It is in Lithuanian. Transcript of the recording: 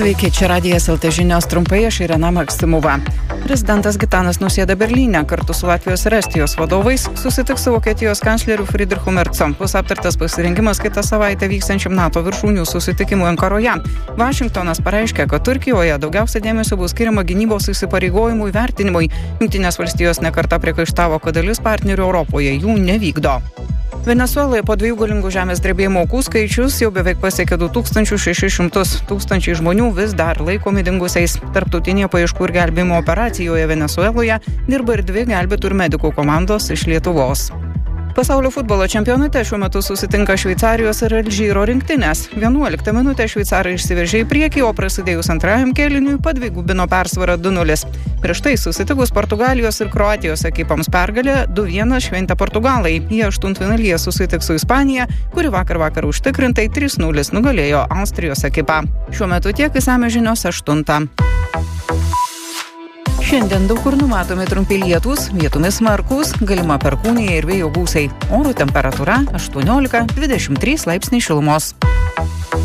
Sveiki, čia Radijas LT žinios trumpai, aš Irena Maksimova. Prezidentas Gitanas Nausėda Berlyne kartu su Latvijos ir Estijos vadovais susitiks su Vokietijos kancleriu Friedrichu Mercu. Bus aptartas pasirengimas kitą savaitę vyksiančiam NATO viršūnių susitikimui Ankaroje. Vašingtonas pareiškė, kad Turkijoje daugiausia dėmesio bus skiriama gynybos įsipareigojimų įvertinimui. Jungtinės valstijos nekartą priekaištavo, kad dalis partnerių Europoje jų nevykdo. Venesueloje po 2 galingų žemės drebėjimo aukų skaičius jau beveik pasiekė 2600. Tūkstančiai žmonių vis dar laikomi dingusiais. Tarptautinėje paieškų ir gelbėjimo operacijoje Venesueloje dirba ir 2 gelbėtojų ir medikų komandos iš Lietuvos. Pasaulio futbolo čempionate šiuo metu susitinka Šveicarijos ir Alžyro rinktinės. 11 minutę šveicarai išsiveržė į priekį, o prasidėjus antrajam kėliniui padvigubino persvarą 2-0. Prieš tai susitikus Portugalijos ir Kroatijos ekipoms pergalę 2-1 šventė portugalai. Jie aštuntfinalyje susitiks su Ispanija, kuri vakar užtikrintai 3-0 nugalėjo Austrijos ekipą. Šiuo metu tiek, išsamios žinios 8. Šiandien daug kur numatomi trumpi lietūs, vietomis smarkūs, galima perkūnija ir vėjo gūsiai. Oro temperatūra 18-23 laipsniai šilumos.